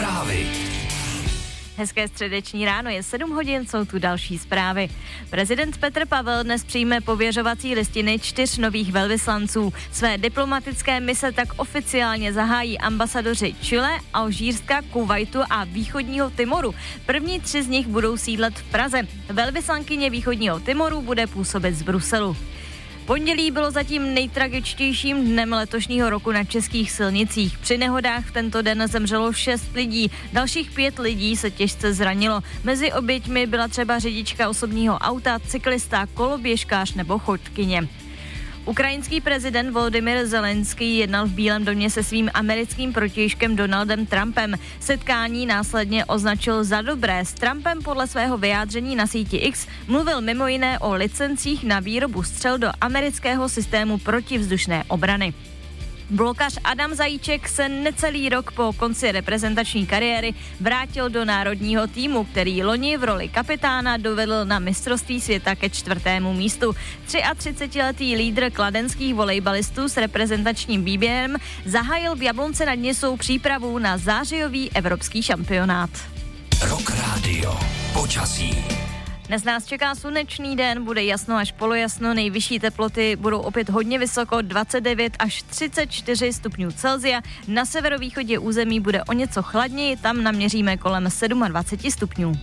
Zprávy. Hezké středeční ráno, je 7 hodin, jsou tu další zprávy. Prezident Petr Pavel dnes přijme pověřovací listiny 4 nových velvyslanců. Své diplomatické mise tak oficiálně zahájí ambasadoři Chile, Alžírska, Kuvajtu a Východního Timoru. První 3 z nich budou sídlet v Praze. Velvyslankyně Východního Timoru bude působit z Bruselu. Pondělí bylo zatím nejtragičtějším dnem letošního roku na českých silnicích. Při nehodách v tento den zemřelo 6 lidí, dalších 5 lidí se těžce zranilo. Mezi oběťmi byla třeba řidička osobního auta, cyklista, koloběžkář nebo chodkyně. Ukrajinský prezident Volodymyr Zelenský jednal v Bílém domě se svým americkým protějškem Donaldem Trumpem. Setkání následně označil za dobré. S Trumpem podle svého vyjádření na síti X mluvil mimo jiné o licencích na výrobu střel do amerického systému protivzdušné obrany. Blokař Adam Zajíček se necelý rok po konci reprezentační kariéry vrátil do národního týmu, který loni v roli kapitána dovedl na mistrovství světa ke 4. místu. 33letý lídr kladenských volejbalistů s reprezentačním výběrem zahájil v Jablonce nad Nisou přípravu na zářijový evropský šampionát. Rock Radio. Počasí. Dnes nás čeká slunečný den, bude jasno až polojasno, nejvyšší teploty budou opět hodně vysoko, 29 až 34 stupňů Celsia. Na severovýchodě území bude o něco chladněji, tam naměříme kolem 27 stupňů.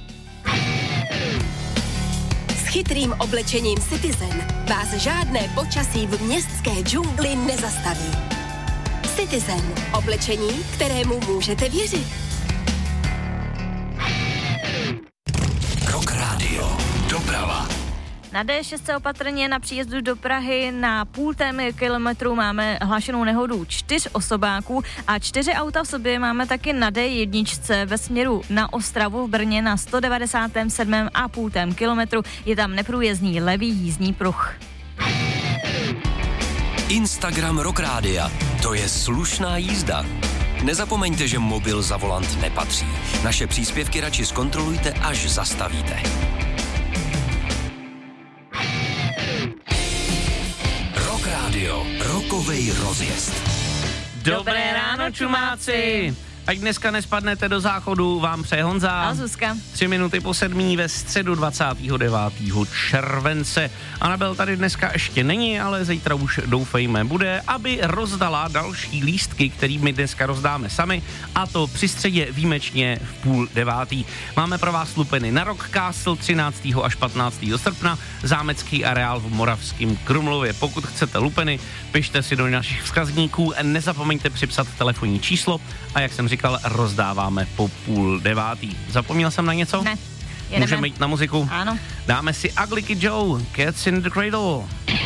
S chytrým oblečením Citizen vás žádné počasí v městské džungli nezastaví. Citizen, oblečení, kterému můžete věřit. Rock Radio. Doprava. Na D6 opatrně na příjezdu do Prahy na 0,5 kilometru máme hlášenou nehodu 4 osobáků a 4 auta v sobě máme taky na D1 ve směru na Ostravu v Brně na 197,5 kilometru. Je tam neprůjezdný levý jízdní pruh. Instagram Rock Rádia. To je slušná jízda. Nezapomeňte, že mobil za volant nepatří. Naše příspěvky radši zkontrolujte, až zastavíte. Rock Radio. Rockovej rozjezd. Dobré ráno, čumáci! Ať dneska nespadnete do záchodu, vám přeje Honza. A Zuzka. 3 minuty po 7 ve středu 29. července. Anabel tady dneska ještě není, ale zítra už doufejme bude, aby rozdala další lístky, kterými dneska rozdáme sami, a to při středě výjimečně v 8:30. Máme pro vás lupeny na Rock Castle 13. až 15. srpna, zámecký areál v Moravském Krumlově. Pokud chcete lupeny, pište si do našich vzkazníků, nezapomeňte připsat telefonní číslo a jak jsem říkal, rozdáváme po 8:30. Zapomněl jsem na něco? Ne. Můžeme jít na muziku? Ano. Dáme si Ugly Kid Joe, Cats in the Cradle.